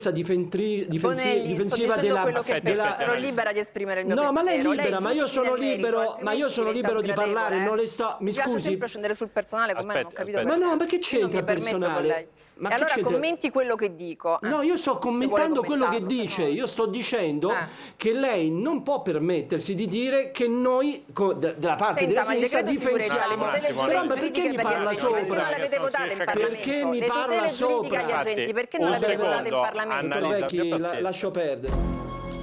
difensiva della ero libera di esprimere il mio pensiero. ma lei è libera, lei ma io sono libero di parlare, non le sto, mi piace scusi. sempre scendere sul personale con me, non ho capito. Ma no, ma che c'entra personale? Ma e allora commenti quello che dico. No, io sto commentando quello che dice. Io sto dicendo che lei non può permettersi di dire che noi della parte della sinistra difendiamo. Ma perché mi parla sopra? Perché mi parla sopra? Perché non l'avete votato in Parlamento? Vecchi, lascio perdere.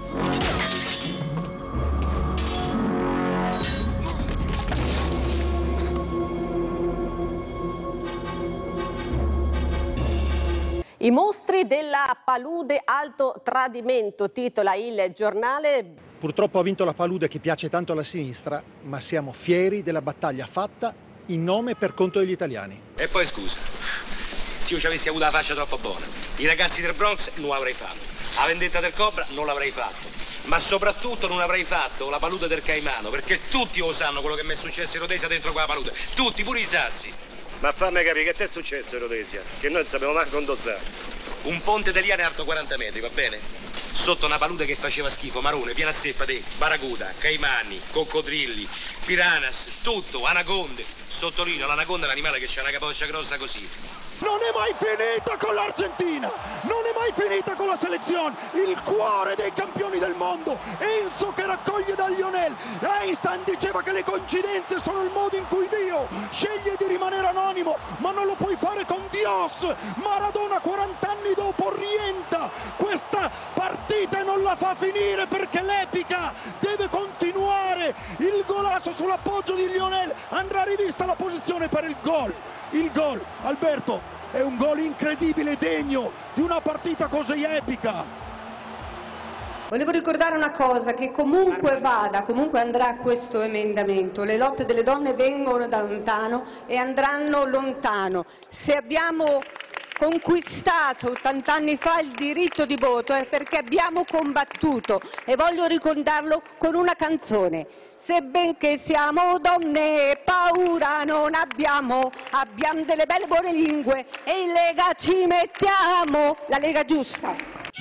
I mostri della palude alto tradimento, titola il giornale. Purtroppo ha vinto la palude che piace tanto alla sinistra, ma siamo fieri della battaglia fatta in nome e per conto degli italiani. E poi scusa, se io ci avessi avuto la faccia troppo buona, i ragazzi del Bronx non l'avrei fatto, la vendetta del Cobra non l'avrei fatto, ma soprattutto non avrei fatto la palude del Caimano, perché tutti lo sanno quello che mi è successo in Rhodesia dentro quella palude, tutti, pure i sassi. Ma fammi capire che ti è successo in Rhodesia, che noi non sapevamo manco indossare. Un ponte italiano alto 40 metri, va bene? Sotto una palude che faceva schifo, marrone, piena zeppa di baracuda, caimani, coccodrilli, piranhas, tutto, anaconde. Sottolineo, l'anaconda è un animale che ha una capoccia grossa così. Non è mai finita con l'Argentina, non è mai finita con la selezione, il cuore dei campioni del mondo, Enzo che raccoglie da Lionel. Einstein diceva che le coincidenze sono il modo in cui Dio sceglie di rimanere anonimo, ma non lo puoi fare con Dios. Maradona 40 anni dopo rientra questa partita e non la fa finire perché l'epica deve continuare. Il golasso sull'appoggio di Lionel, andrà rivista la posizione per il gol. Il gol, Alberto, è un gol incredibile, degno di una partita così epica. Volevo ricordare una cosa, che comunque vada, comunque andrà questo emendamento, le lotte delle donne vengono da lontano e andranno lontano. Se abbiamo conquistato 80 anni fa il diritto di voto è perché abbiamo combattuto, e voglio ricordarlo con una canzone. Sebbenché siamo donne, paura non abbiamo, abbiamo delle belle buone lingue e in Lega ci mettiamo, la Lega giusta.